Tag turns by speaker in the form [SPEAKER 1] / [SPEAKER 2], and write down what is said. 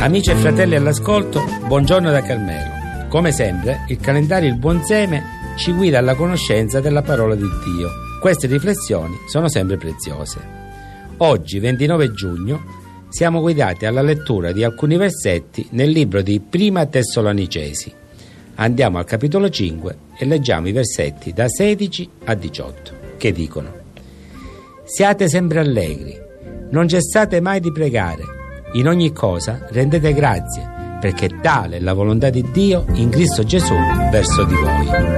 [SPEAKER 1] Amici e fratelli all'ascolto, buongiorno da Carmelo. Come sempre, il calendario Il Buon Seme ci guida alla conoscenza della parola di Dio. Queste riflessioni sono sempre preziose. Oggi, 29 giugno, siamo guidati alla lettura di alcuni versetti nel libro di Prima Tessalonicesi. Andiamo al capitolo 5 e leggiamo i versetti da 16 a 18, che dicono: Siate sempre allegri, non cessate mai di pregare, in ogni cosa rendete grazie, perché tale è la volontà di Dio in Cristo Gesù verso di voi.